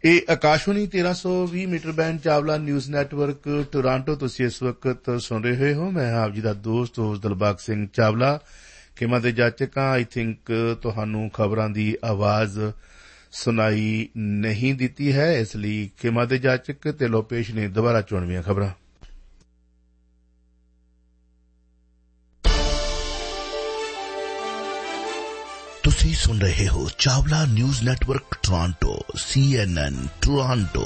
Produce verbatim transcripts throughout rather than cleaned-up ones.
ਇਹ ਆਕਾਸ਼ਵਾਣੀ ਤੇਰਾਂ ਸੌ ਵੀਹ metre band Chawla news network Toronto. ਤੁਸੀਂ ਇਸ ਵਕਤ ਸੁਣ ਰਹੇ ਹੋ। ਮੈਂ ਆਪ ਜੀ ਦਾ ਦੋਸਤ ਹੋਸਟ ਦਿਲਬਾਗ ਸਿੰਘ ਚਾਵਲਾ। ਖਿਮਾ ਦੇ ਜਾਚਕ ਹਾਂ। ਆਈ ਥਿੰਕ ਤੁਹਾਨੂੰ ਖਬਰਾਂ ਦੀ ਆਵਾਜ਼ ਸੁਣਾਈ ਨਹੀਂ ਦਿੱਤੀ ਹੈ, ਇਸ ਲਈ ਖਿਮਾ ਦੇ ਜਾਚਕ ਤੇ ਲੋਪੇਸ਼ ਨੇ ਦੁਬਾਰਾ ਚੁਣਵੀਆਂ ਖਬਰਾਂ। ਤੁਸੀਂ ਸੁਣ ਰਹੇ ਹੋ ਚਾਵਲਾ ਨਿਊਜ਼ ਨੈਟਵਰਕ ਟੋਰਾਂਟੋ, ਸੀ ਐਨ ਐਨ ਟੋਰਾਂਟੋ।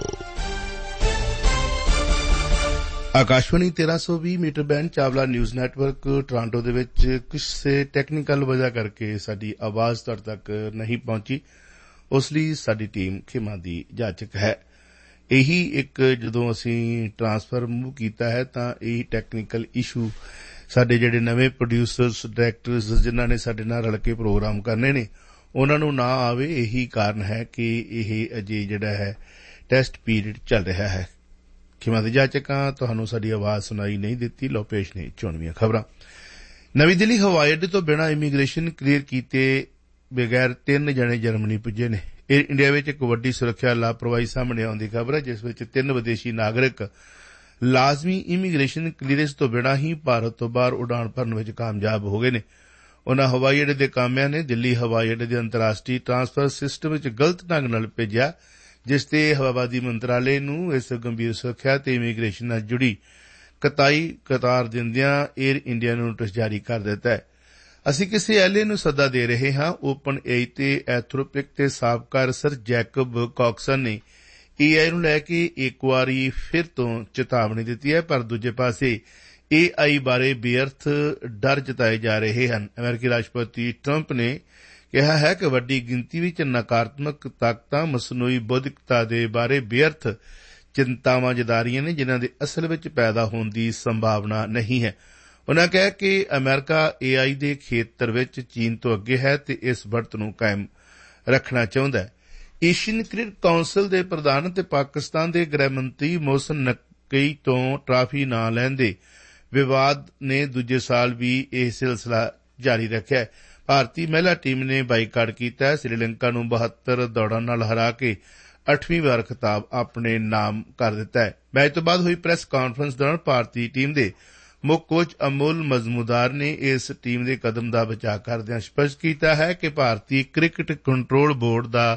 ਆਕਾਸ਼ਵਾਣੀ ਤੇਰਾਂ ਸੌ ਵੀਹ metre band Chawla news network Toronto ਦੇ ਵਿੱਚ ਕਿਸੇ ਟੈਕਨੀਕਲ ਵਜ੍ਹਾ ਕਰਕੇ ਸਾਡੀ ਆਵਾਜ਼ ਤੁਹਾਡੇ ਤੱਕ ਨਹੀਂ ਪਹੁੰਚੀ, ਉਸ ਲਈ ਸਾਡੀ ਟੀਮ ਖਿਮਾ ਦੀ ਜਾਚਕ ਹੈ। ਇਹੀ ਇੱਕ ਜਦੋਂ ਅਸੀਂ ਟਰਾਂਸਫਰ ਮੂਵ ਕੀਤਾ ਹੈ ਤਾਂ ਇਹ ਟੈਕਨੀਕਲ ਇਸ਼ੂ ਸਾਡੇ ਜਿਹੜੇ ਨਵੇਂ ਪ੍ਰੋਡਿਊਸਰਸ, ਡਾਇਰੈਕਟਰਸ ਜਿਨ੍ਹਾਂ ਨੇ ਸਾਡੇ ਨਾਲ ਰਲ ਕੇ ਪ੍ਰੋਗਰਾਮ ਕਰਨੇ ਨੇ ਉਹਨਾਂ ਨੂੰ ਨਾ ਆਵੇ। ਇਹੀ ਕਾਰਨ ਹੈ ਕਿ ਇਹ ਅਜੇ ਜਿਹੜਾ ਹੈ ਟੈਸਟ ਪੀਰੀਅਡ ਚੱਲ ਰਿਹਾ ਹੈ। ਖਿਮਾ ਦੀ ਜਾਚਕਾਂ ਤੁਹਾਨੂੰ ਸਾਡੀ ਆਵਾਜ਼ ਸੁਣਾਈ ਨਹੀਂ ਦਿੱਤੀ। ਲੋਪੇਸ਼ ਨੇ ਚੋਣਵੀਆਂ ਖਬਰਾਂ। ਨਵੀਂ ਦਿੱਲੀ ਹਵਾਈ ਅੱਡੇ ਤੋਂ ਬਿਨਾਂ ਇਮੀਗ੍ਰੇਸ਼ਨ ਕਲੀਅਰ ਕੀਤੇ ਬਗੈਰ ਤਿੰਨ ਜਣੇ ਜਰਮਨੀ ਪੁੱਜੇ ਨੇ। ਏਅਰ ਇੰਡੀਆ ਵਿੱਚ ਇੱਕ ਵੱਡੀ ਸੁਰੱਖਿਆ ਲਾਪਰਵਾਹੀ ਸਾਹਮਣੇ ਆਉਣ ਦੀ ਖਬਰ ਹੈ, ਜਿਸ ਵਿੱਚ ਤਿੰਨ ਵਿਦੇਸ਼ੀ ਨਾਗਰਿਕ ਲਾਜ਼ਮੀ ਇਮੀਗ੍ਰੇਸ਼ਨ ਕਲੀਅਰੈਂਸ ਤੋਂ ਬਿਨਾਂ ਹੀ ਭਾਰਤ ਤੋਂ ਬਾਹਰ ਉਡਾਣ ਭਰਨ ਵਿੱਚ ਕਾਮਯਾਬ ਹੋ ਗਏ ਨੇ। ਉਨ੍ਹਾਂ ਹਵਾਈ ਅੱਡੇ ਦੇ ਕਾਮਿਆਂ ਨੇ ਦਿੱਲੀ ਹਵਾਈ ਅੱਡੇ ਦੇ ਅੰਤਰਰਾਸ਼ਟਰੀ ਟਰਾਂਸਫਰ ਸਿਸਟਮ ਵਿੱਚ ਗਲਤ ਢੰਗ ਨਾਲ ਭੇਜਿਆ, ਜਿਸ ਤੇ ਹਵਾਬਾਜ਼ੀ ਮੰਤਰਾਲੇ ਨੂੰ ਇਸ ਗੰਭੀਰ ਸੁਰੱਖਿਆ ਤੇ ਇਮੀਗ੍ਰੇਸ਼ਨ ਨਾਲ ਜੁੜੀ ਕਤਾਈ ਕਤਾਰ ਦਿੰਦਿਆਂ ਏਅਰ ਇੰਡੀਆ ਨੂੰ ਨੋਟਿਸ ਜਾਰੀ ਕਰ ਦਿੱਤਾ ਹੈ। ਅਸੀਂ ਕਿਸੇ ਐਲਏ ਨੂੰ ਸੱਦਾ ਦੇ ਰਹੇ ਹਾਂ। ਓਪਨ ਏਆਈ ਤੇ ਐਥਰੋਪਿਕ ਦੇ ਸਾਬਕਾ ਰਿਸਰਚ ਜੈਕਬ ਕਾਕਸਨ ਨੇ ਏਆਈ ਨੂੰ ਲੈ ਕੇ ਇੱਕ ਵਾਰੀ ਫਿਰ ਤੋਂ ਚੇਤਾਵਨੀ ਦਿੱਤੀ ਹੈ, ਪਰ ਦੂਜੇ ਪਾਸੇ ਏਆਈ ਬਾਰੇ ਬੇਅਰਥ ਡਰ ਜਤਾਏ ਜਾ ਰਹੇ ਹਨ। ਅਮਰੀਕੀ ਰਾਸ਼ਟਰਪਤੀ ਟਰੰਪ ਨੇ ਕਿਹਾ ਹੈ ਕਿ ਵੱਡੀ ਗਿਣਤੀ ਵਿੱਚ ਨਕਾਰਾਤਮਕ ਤਾਕਤਾਂ ਮਸਨੂਈ ਬੌਧਿਕਤਾ ਦੇ ਬਾਰੇ ਬੇਅਰਥ ਚਿੰਤਾਵਾਂ ਜਤਾ ਰਹੀਆਂ ਨੇ, ਜਿਨ੍ਹਾਂ ਦੇ ਅਸਲ ਵਿੱਚ ਪੈਦਾ ਹੋਣ ਦੀ ਸੰਭਾਵਨਾ ਨਹੀਂ ਹੈ। ਉਨ੍ਹਾਂ ਕਿਹਾ ਕਿ ਅਮਰੀਕਾ ਏਆਈ ਦੇ ਖੇਤਰ ਵਿੱਚ ਚੀਨ ਤੋਂ ਅੱਗੇ ਹੈ ਤੇ ਇਸ ਬੜ੍ਹਤ ਨੂੰ ਕਾਇਮ ਰੱਖਣਾ ਚਾਹੁੰਦਾ ਹੈ। ਏਸ਼ੀਅਨ ਕ੍ਰਿਕਟ ਕਾਉਂਸਿਲ ਦੇ ਪ੍ਰਧਾਨ ਅਤੇ ਪਾਕਿਸਤਾਨ ਦੇ ਗ੍ਰਹਿ ਮੰਤਰੀ ਮੋਹਸਨ ਨਕਵੀ ਤੋਂ ਟਰਾਫੀ ਨਾ ਲੈਣ ਦੇ ਵਿਵਾਦ ਨੇ ਦੂਜੇ ਸਾਲ ਵੀ ਇਹ ਸਿਲਸਿਲਾ ਜਾਰੀ ਰੱਖਿਆ ਹੈ। ਭਾਰਤੀ ਮਹਿਲਾ ਟੀਮ ਨੇ ਬਾਈਕਾਟ ਕੀਤਾ ਹੈ। ਸ੍ਰੀਲੰਕਾ ਨੂੰ ਬਹੱਤਰ ਦੌੜਾਂ ਨਾਲ ਹਰਾ ਕੇ ਅੱਠਵੀਂ ਵਾਰ ਖਿਤਾਬ ਆਪਣੇ ਨਾਮ ਕਰ ਦਿੱਤਾ ਹੈ। ਮੈਚ ਤੋਂ ਬਾਅਦ ਹੋਈ ਪ੍ਰੈਸ ਕਾਨਫਰੰਸ ਦੌਰਾਨ ਭਾਰਤੀ ਟੀਮ ਦੇ ਮੁੱਖ ਕੋਚ ਅਮੋਲ ਮਜ਼ਮੂਦਾਰ ਨੇ ਇਸ ਟੀਮ ਦੇ ਕਦਮ ਦਾ ਬਚਾਅ ਕਰਦਿਆਂ ਸਪਸ਼ਟ ਕੀਤਾ ਹੈ ਕਿ ਭਾਰਤੀ ਕ੍ਰਿਕਟ ਕੰਟਰੋਲ ਬੋਰਡ ਦਾ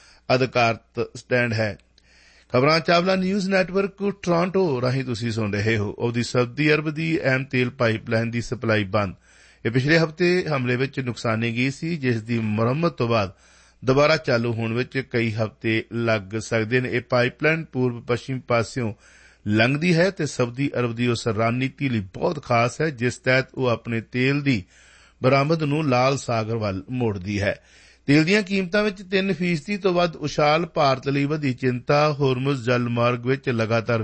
ਅਧਿਕਾਰਤ ਸਟੈਂਡ ਹੈ। ਖਬਰਾਂ ਚਾਵਲਾ ਨਿਊਜ਼ ਨੈਟਵਰਕ ਟੋਰਾਂਟੋ ਰਾਹੀਂ ਤੁਸੀਂ ਸੁਣ ਰਹੇ ਹੋ। ਉਹਦੀ ਸਾਊਦੀ ਅਰਬ ਦੀ ਅਹਿਮ ਤੇਲ ਪਾਈਪਲਾਈਨ ਦੀ ਸਪਲਾਈ ਬੰਦ। ਇਹ ਪਿਛਲੇ ਹਫ਼ਤੇ ਹਮਲੇ ਵਿੱਚ ਨੁਕਸਾਨੀ ਗਈ ਸੀ, ਜਿਸ ਦੀ ਮੁਰੰਮਤ ਤੋਂ ਬਾਅਦ ਦੁਬਾਰਾ ਚਾਲੂ ਹੋਣ ਵਿੱਚ ਕਈ ਹਫ਼ਤੇ ਲੱਗ ਸਕਦੇ ਨੇ। ਇਹ ਪਾਈਪਲਾਈਨ ਪੂਰਬ ਪੱਛਮ ਪਾਸਿਓਂ ਲੰਘਦੀ ਹੈ ਤੇ ਸਾਊਦੀ ਅਰਬ ਦੀ ਉਸ ਰਣਨੀਤੀ ਲਈ ਬਹੁਤ ਖਾਸ ਹੈ, ਜਿਸ ਤਹਿਤ ਉਹ ਆਪਣੇ ਤੇਲ ਦੀ ਬਰਾਮਦ ਨੂੰ ਲਾਲ ਸਾਗਰ ਵੱਲ ਮੋੜਦੀ ਹੈ। ਤੇਲ ਦੀਆਂ ਕੀਮਤਾਂ ਵਿੱਚ ਤਿੰਨ ਫੀਸਦੀ ਤੋਂ ਵੱਧ ਉਛਾਲ ਭਾਰਤ ਲਈ ਵਧੀ ਚਿੰਤਾ। ਹੋਰਮੁਜ਼ ਜਲ ਮਾਰਗ ਵਿੱਚ ਲਗਾਤਾਰ